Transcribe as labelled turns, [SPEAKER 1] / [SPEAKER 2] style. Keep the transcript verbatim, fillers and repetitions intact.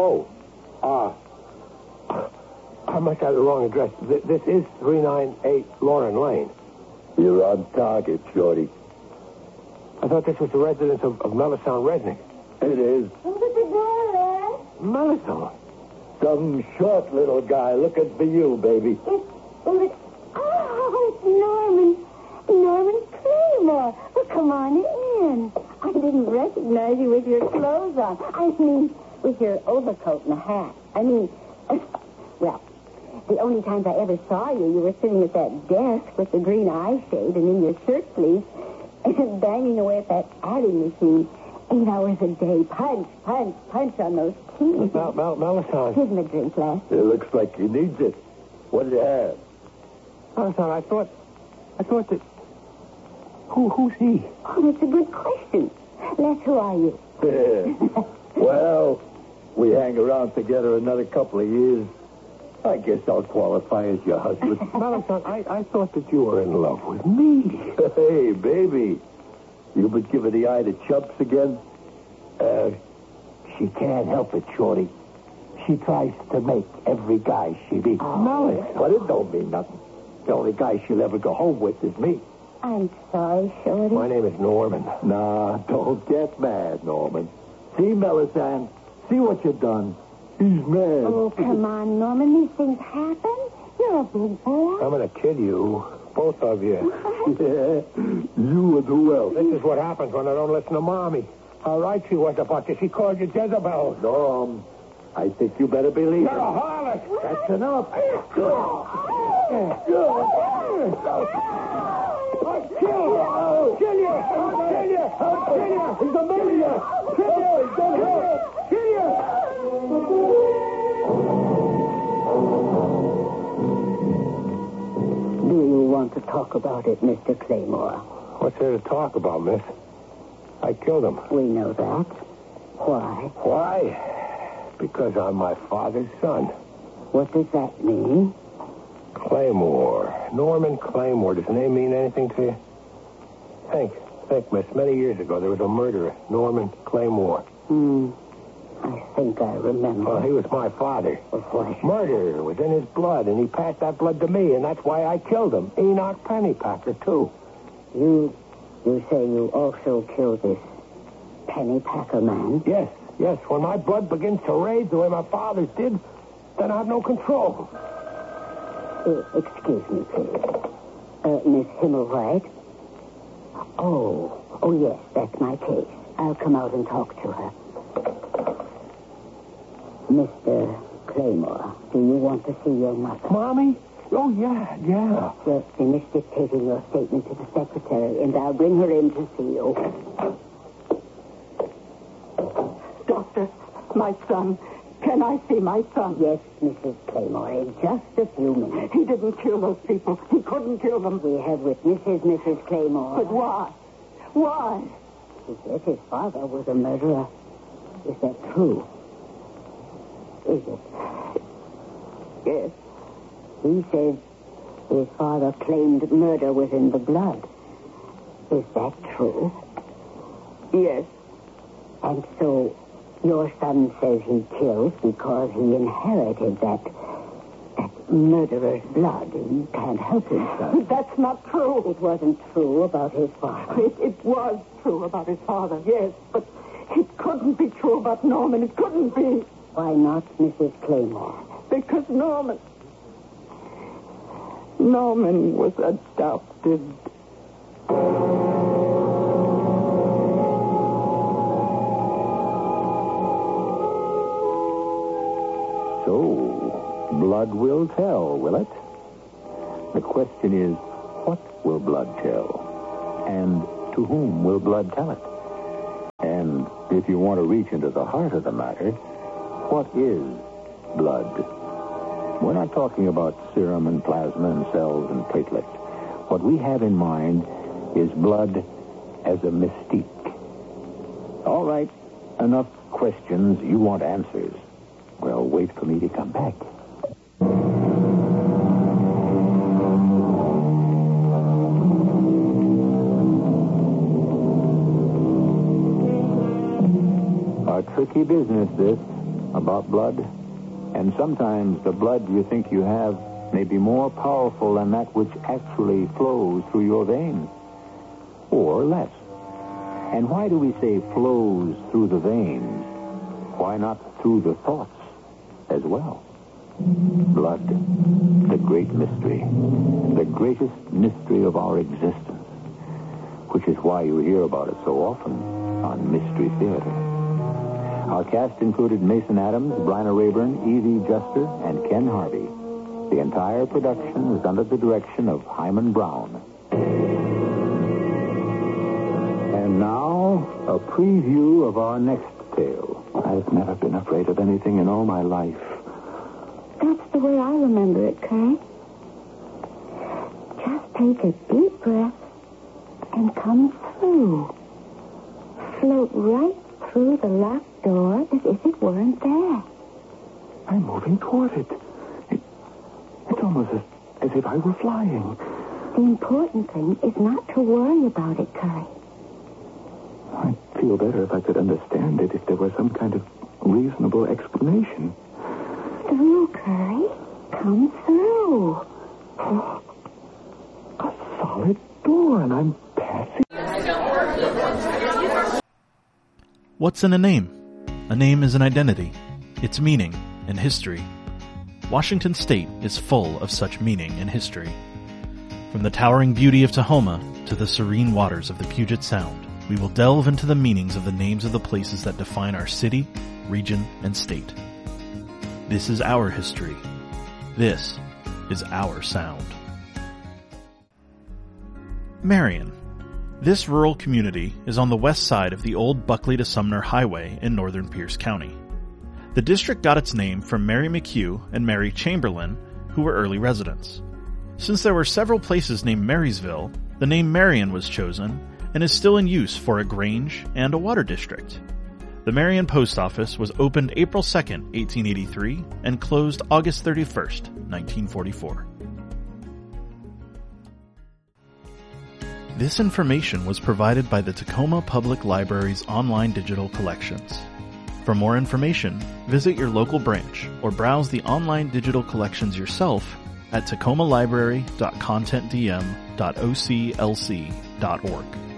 [SPEAKER 1] Oh, uh, I must have the wrong address. Th- this is three ninety-eight Lauren Lane.
[SPEAKER 2] You're on target, Shorty.
[SPEAKER 1] I thought this was the residence of, of Melisande Resnick.
[SPEAKER 2] It is.
[SPEAKER 3] Who's at the door, Ed?
[SPEAKER 1] Melisande?
[SPEAKER 2] Some short little guy looking for you, baby.
[SPEAKER 3] It's, it's, oh, it's Norman. Norman Claymore. Well, come on in. I didn't recognize you with your clothes on. I mean, with your overcoat and a hat. I mean, well, the only times I ever saw you, you were sitting at that desk with the green eye shade and in your shirt sleeves and banging away at that adding machine. Eight hours a day. Punch, punch, punch on those keys.
[SPEAKER 1] Mel, Mel, Melisande.
[SPEAKER 3] Give him a drink, Les.
[SPEAKER 2] It looks like he needs it. What do you have?
[SPEAKER 1] Melisande, I thought, I thought that, who, who's he?
[SPEAKER 3] Oh, that's a good question. Les, who are you?
[SPEAKER 2] Well, we hang around together another couple of years. I guess I'll qualify as your husband.
[SPEAKER 1] Melisande, I, I thought that you were in love with me.
[SPEAKER 2] Hey, baby. You been giving the eye to chumps again?
[SPEAKER 1] Uh, she can't help it, Shorty. She tries to make every guy she meets.
[SPEAKER 3] Oh.
[SPEAKER 1] Melisande.
[SPEAKER 2] But it don't mean nothing.
[SPEAKER 1] The only guy she'll ever go home with is me.
[SPEAKER 3] I'm sorry, Shorty.
[SPEAKER 1] My name is Norman.
[SPEAKER 2] Nah, don't get mad, Norman. See, Melisande, see what you done. He's mad.
[SPEAKER 3] Oh, come on, Norman. These things happen. You're a big boy.
[SPEAKER 1] I'm going to kill you, both of you.
[SPEAKER 2] Yeah, you would do well.
[SPEAKER 1] This is what happens when I don't listen to Mommy. How right she was about you. She called you Jezebel.
[SPEAKER 2] Norm, I think you better believe
[SPEAKER 1] You're
[SPEAKER 2] it.
[SPEAKER 1] a harlot.
[SPEAKER 2] That's enough. Good.
[SPEAKER 1] I'll kill you. I'll kill you. I'll kill you. I'll kill you. He's a maniac. Kill you. Kill you. Kill you.
[SPEAKER 3] Do you want to talk about it, Mister Claymore?
[SPEAKER 1] What's there to talk about, miss? I killed him.
[SPEAKER 3] We know that. Why?
[SPEAKER 1] Why? Because I'm my father's son.
[SPEAKER 3] What does that mean?
[SPEAKER 1] Claymore. Norman Claymore. Does the name mean anything to you? Think. Think, miss. Many years ago, there was a murderer, Norman Claymore.
[SPEAKER 3] Hmm. I think I remember.
[SPEAKER 1] Well, he was my father.
[SPEAKER 3] Of what?
[SPEAKER 1] Murder was in his blood, and he passed that blood to me, and that's why I killed him. Enoch Pennypacker, too.
[SPEAKER 3] You, you say you also killed this Pennypacker man?
[SPEAKER 1] Yes, yes. When my blood begins to rage the way my father's did, then I have no control.
[SPEAKER 3] Uh, excuse me, please. Uh, Miss Himmelwright? Oh, oh, yes, that's my case. I'll come out and talk to her. Mister Claymore, do you want to see your mother?
[SPEAKER 1] Mommy? Oh, yeah, yeah.
[SPEAKER 3] Just finish dictating your statement to the secretary, and I'll bring her in to see you.
[SPEAKER 4] Doctor, my son. Can I see my son?
[SPEAKER 3] Yes, Missus Claymore, in just a few minutes.
[SPEAKER 4] He didn't kill those people. He couldn't kill them.
[SPEAKER 3] We have witnesses, Missus Claymore.
[SPEAKER 4] But why? Why?
[SPEAKER 3] He says his father was a murderer. Is that true? Is it?
[SPEAKER 4] Yes.
[SPEAKER 3] He says his father claimed murder was in the blood. Is that true?
[SPEAKER 4] Yes.
[SPEAKER 3] And so your son says he killed because he inherited that that murderer's blood. He can't help himself.
[SPEAKER 4] That's not true.
[SPEAKER 3] It wasn't true about his father.
[SPEAKER 4] It, it was true about his father, yes, but it couldn't be true about Norman. It couldn't be.
[SPEAKER 3] Why not, Missus Claymore?
[SPEAKER 4] Because Norman... Norman was adopted.
[SPEAKER 2] So, blood will tell, will it? The question is, what will blood tell? And to whom will blood tell it? And if you want to reach into the heart of the matter, what is blood? We're not talking about serum and plasma and cells and platelets. What we have in mind is blood as a mystique. All right, enough questions. You want answers. Well, wait for me to come back. A tricky business, this. about blood, and sometimes the blood you think you have may be more powerful than that which actually flows through your veins, or less. And why do we say flows through the veins? Why not through the thoughts as well? Blood, the great mystery, the greatest mystery of our existence, which is why you hear about it so often on Mystery Theater. Our cast included Mason Adams, Bryna Rayburn, Evie Juster, and Ken Harvey. The entire production was under the direction of Hyman Brown. And now, a preview of our next tale. I've never been afraid of anything in all my life.
[SPEAKER 3] That's the way I remember it, Curry. Just take a deep breath and come through. Float right through the locked door as if it weren't there.
[SPEAKER 2] I'm moving toward it. it it's almost as, as if I were flying.
[SPEAKER 3] The important thing is not to worry about it, Curry.
[SPEAKER 2] I'd feel better if I could understand it, if there was some kind of reasonable explanation.
[SPEAKER 3] Through, Curry. Come through.
[SPEAKER 2] Oh, a solid door, and I'm passing.
[SPEAKER 5] What's in a name? A name is an identity, its meaning and history. Washington State is full of such meaning and history. From the towering beauty of Tahoma to the serene waters of the Puget Sound, we will delve into the meanings of the names of the places that define our city, region, and state. This is our history. This is our sound. Marion. This rural community is on the west side of the old Buckley to Sumner Highway in northern Pierce County. The district got its name from Mary McHugh and Mary Chamberlain, who were early residents. Since there were several places named Marysville, the name Marion was chosen and is still in use for a grange and a water district. The Marion Post Office was opened April second, eighteen eighty-three, and closed August thirty-first, nineteen forty-four. This information was provided by the Tacoma Public Library's online digital collections. For more information, visit your local branch or browse the online digital collections yourself at tacoma library dot content d m dot o c l c dot org.